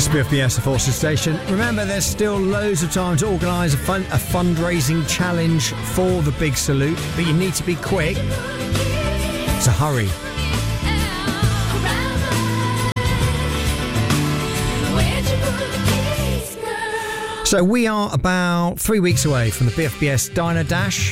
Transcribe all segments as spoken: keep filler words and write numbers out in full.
It's B F B S, the Forces Station. Remember, there's still loads of time to organise a, fun, a fundraising challenge for the Big Salute, but you need to be quick. So hurry. So we are about three weeks away from the B F B S Diner Dash.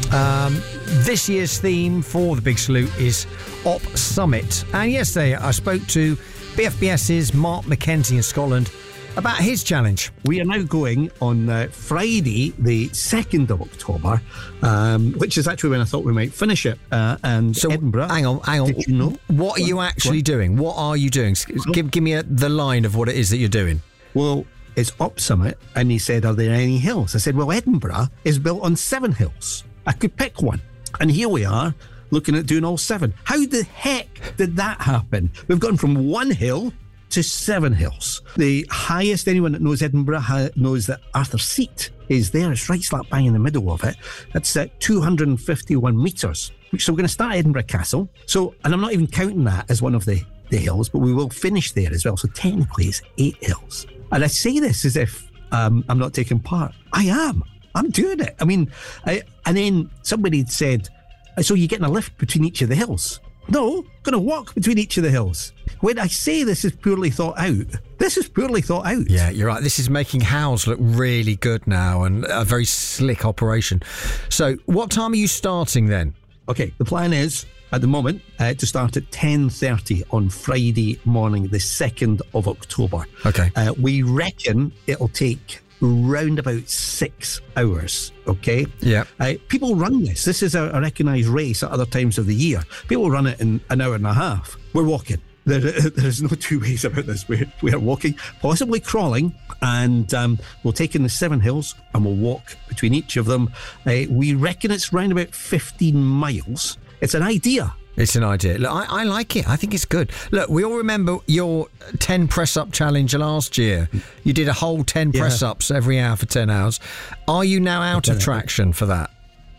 Um, this year's theme for the Big Salute is Op Summit. And yesterday I spoke to BFBS's Mark McKenzie in Scotland about his challenge. We are now going on uh, Friday, the second of October, um, which is actually when I thought we might finish it. Uh, and so, Edinburgh. Hang on, hang on. Did you know? What are you actually what? doing? What are you doing? Give, give me a, the line of what it is that you're doing. Well, it's Op Summit, and he said, are there any hills? I said, well, Edinburgh is built on seven hills. I could pick one. And here we are, looking at doing all seven. How the heck did that happen? We've gone from one hill to seven hills. The highest, anyone that knows Edinburgh ha- knows that Arthur Seat is there. It's right slap bang in the middle of it. That's at two hundred fifty-one metres. So we're going to start at Edinburgh Castle. So, and I'm not even counting that as one of the, the hills, but we will finish there as well. So technically it's eight hills. And I say this as if um, I'm not taking part. I am. I'm doing it. I mean, I, and then somebody said, so you're getting a lift between each of the hills? No, I'm going to walk between each of the hills. When I say this is poorly thought out, this is poorly thought out. Yeah, you're right. This is making Howes look really good now and a very slick operation. So what time are you starting then? Okay, the plan is, at the moment, uh, to start at ten thirty on Friday morning, the second of October. Okay. Uh, we reckon it'll take round about six hours, okay? Yeah. Uh, people run this. This is a, a recognised race at other times of the year. People run it in an hour and a half. We're walking. There, there's no two ways about this. We're, we're walking, possibly crawling, and um, we'll take in the seven hills and we'll walk between each of them. Uh, we reckon it's round about fifteen miles. It's an idea. It's an idea. Look, I, I like it. I think it's good. Look, we all remember your ten press-up challenge last year. You did a whole ten yeah. press-ups every hour for ten hours. Are you now out of traction for that?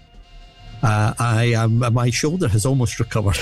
Uh, I am. My shoulder has almost recovered.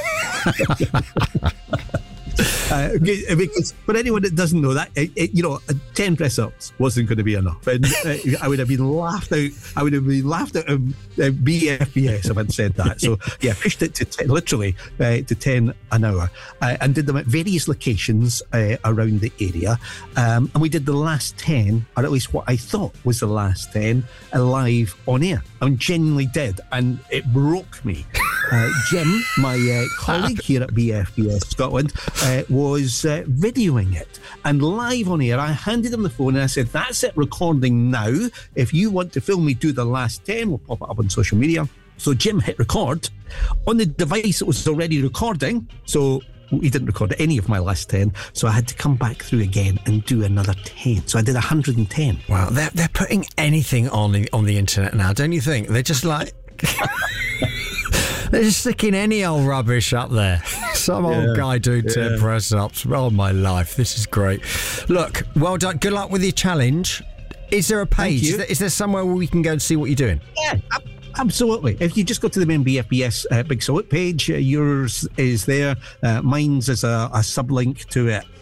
Uh, because for anyone that doesn't know that, it, it, you know, ten press-ups wasn't going to be enough, and uh, I would have been laughed out. I would have been laughed out of uh, B F B S if I'd said that. So yeah, pushed it to ten, literally uh, to ten an hour, uh, and did them at various locations uh, around the area. Um, and we did the last ten, or at least what I thought was the last ten, uh, live on air. I mean, genuinely did, and it broke me. Uh, Jim, my uh, colleague here at B F B S Scotland, uh, was uh, videoing it. And live on air, I handed him the phone and I said, that's it, recording now. If you want to film me do the last ten, we'll pop it up on social media. So Jim hit record on the device that was already recording. So he didn't record any of my last ten. So I had to come back through again and do another ten. So I did one hundred ten. Wow, they're, they're putting anything on the, on the internet now, don't you think? They're just like... They're just sticking any old rubbish up there. Some yeah, old guy doing yeah. ten press-ups. Oh, my life. This is great. Look, well done. Good luck with your challenge. Is there a page? Is there, is there somewhere where we can go and see what you're doing? Yeah, absolutely. If you just go to the main B F B S uh, Big Salute page, uh, yours is there. Uh, mine's is a, a sub-link to it.